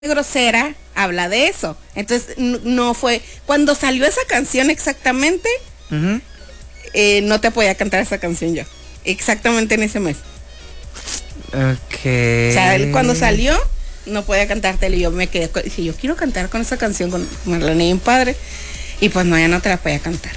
grosera habla de eso. Entonces no fue cuando salió esa canción exactamente. No te podía cantar esa canción yo exactamente en ese mes. Okay. O sea, él cuando salió no podía cantártela y yo me quedé, dije, yo quiero cantar con esa canción con Marlene y mi padre, y pues no, ya no te la podía cantar.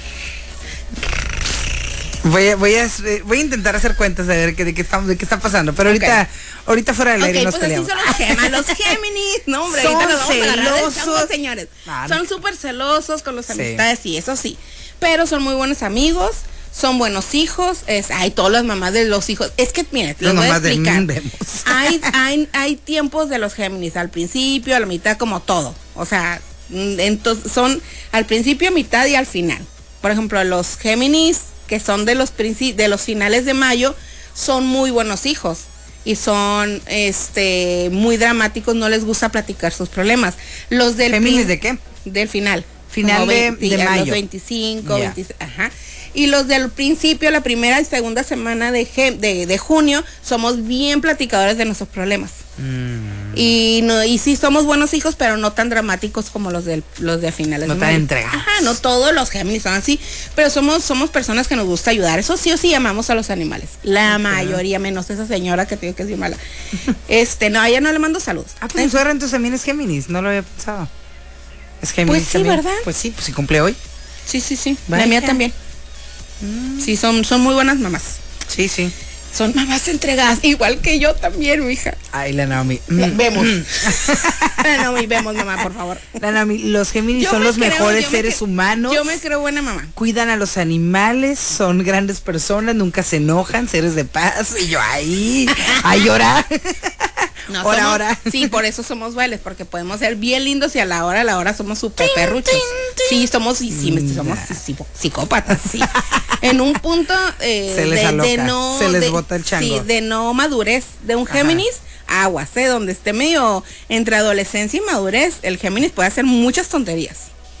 Voy a intentar hacer cuentas de ver de qué está pasando, pero ahorita fuera del aire nos pues peleamos. así son los Géminis, no hombre, son ahorita nos vamos a agarrar del celosos, chongo, señores. Son súper celosos con las amistades y eso sí, pero son muy buenos amigos, son buenos hijos, todas las mamás de los hijos, es que mira, les voy a explicar. Hay tiempos de los Géminis, al principio, a la mitad, como todo, o sea, entonces son al principio, mitad y al final. Por ejemplo, los Géminis que son de los finales de mayo, son muy buenos hijos y son muy dramáticos, no les gusta platicar sus problemas. Los del ¿Géminis de qué? Del final. Final de mayo. Los 25, 26, ajá. Y los del principio, la primera y segunda semana de junio, somos bien platicadores de nuestros problemas. Y sí somos buenos hijos, pero no tan dramáticos como los de finales de mayo. No tan entregados. Ajá, no todos los Géminis son así, pero somos personas que nos gusta ayudar. Eso sí o sí amamos a los animales. La mayoría, menos esa señora que tengo que decir mala. No, a ella no le mando saludos. Pues mi suegra entonces también es Géminis, no lo había pensado. Es Géminis. Pues sí, también. ¿verdad? Pues sí, pues si cumple hoy. Sí. La mía también. Sí, son muy buenas mamás. Sí. Son mamás entregadas, igual que yo también, mi hija. Ay, la Naomi. Vemos. La Naomi, vemos, mamá, por favor. La Naomi, los Géminis son los mejores seres humanos. Yo me creo buena mamá. Cuidan a los animales, son grandes personas, nunca se enojan, seres de paz. Y yo ahí, a llorar. No, ahora. Sí, por eso somos bailes, porque podemos ser bien lindos y a la hora somos súper perruchos. Sí, somos psicópatas, sí. En un punto se les bota el chango. Sí, de no madurez de un Géminis, aguas, donde esté medio entre adolescencia y madurez, el Géminis puede hacer muchas tonterías.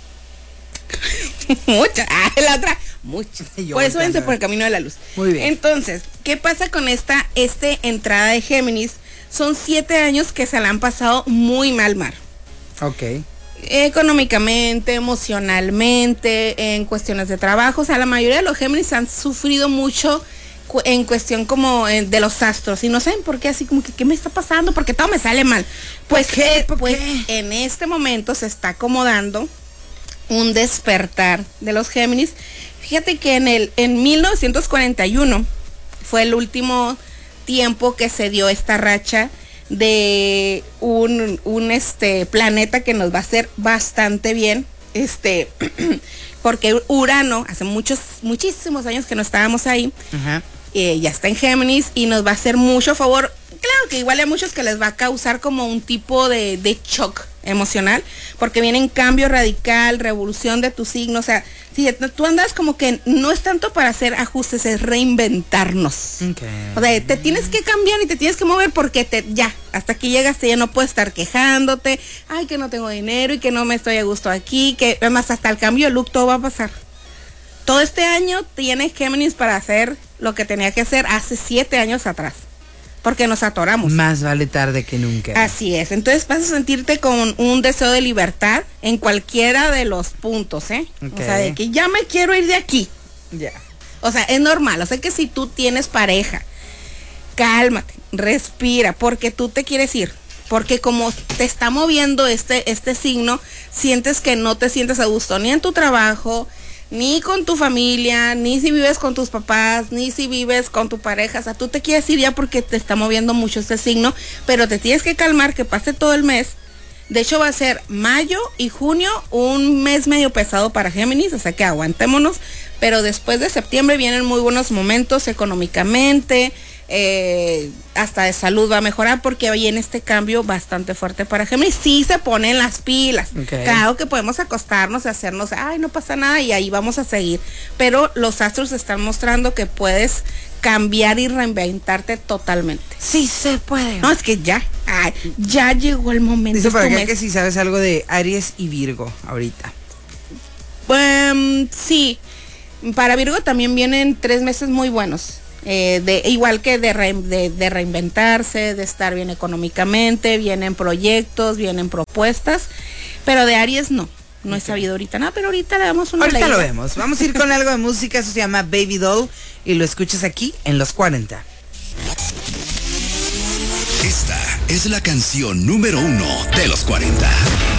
Muchas. La otra, muchas. Por eso vente por el camino de la luz. Muy bien. Entonces, ¿qué pasa con esta entrada de Géminis? Son 7 años que se la han pasado muy mal, Mar. Ok. Económicamente, emocionalmente, en cuestiones de trabajo. O sea, la mayoría de los Géminis han sufrido mucho en cuestión como de los astros. Y no saben por qué, así como que, ¿qué me está pasando? Porque todo me sale mal. Pues, ¿Por qué? En este momento se está acomodando un despertar de los Géminis. Fíjate que en 1941 fue el último tiempo que se dio esta racha de un planeta que nos va a hacer bastante bien, porque Urano, hace muchísimos años que no estábamos ahí, ya está en Géminis y nos va a hacer mucho favor. Claro que igual hay muchos que les va a causar como un tipo de shock emocional, porque viene en cambio radical, revolución de tu signo. O sea, si tú andas como que no es tanto para hacer ajustes, es reinventarnos. O sea, te tienes que cambiar y te tienes que mover porque hasta aquí llegaste, ya no puedes estar quejándote, ay, que no tengo dinero y que no me estoy a gusto aquí, que además hasta el cambio de look todo va a pasar. Todo este año tiene Géminis para hacer lo que tenía que hacer hace 7 años atrás, porque nos atoramos. Más vale tarde que nunca. Así es. Entonces vas a sentirte con un deseo de libertad en cualquiera de los puntos, Okay. O sea, de que ya me quiero ir de aquí. Ya. O sea, es normal. O sea, que si tú tienes pareja, cálmate, respira, porque tú te quieres ir. Porque como te está moviendo este signo, sientes que no te sientes a gusto ni en tu trabajo, ni con tu familia, ni si vives con tus papás, ni si vives con tu pareja. O sea, tú te quieres ir ya porque te está moviendo mucho este signo, pero te tienes que calmar, que pase todo el mes. De hecho, va a ser mayo y junio, un mes medio pesado para Géminis, o sea que aguantémonos, pero después de septiembre vienen muy buenos momentos económicamente, hasta de salud va a mejorar porque viene este cambio bastante fuerte para Géminis. Sí se ponen las pilas. Claro que podemos acostarnos y hacernos, ay, no pasa nada y ahí vamos a seguir, pero los astros están mostrando que puedes cambiar y reinventarte totalmente. Sí se puede. No, es que ya llegó el momento. Dice por acá que si sabes algo de Aries y Virgo ahorita. Sí, para Virgo también vienen 3 meses muy buenos. Igual que de reinventarse, de estar bien económicamente, vienen proyectos, vienen propuestas, pero de Aries no he sabido ahorita nada, pero ahorita le damos una Ahorita leída. lo vemos. Vamos a ir con algo de música, eso se llama Baby Doll y lo escuchas aquí en Los 40. Esta es la canción número 1 de los 40.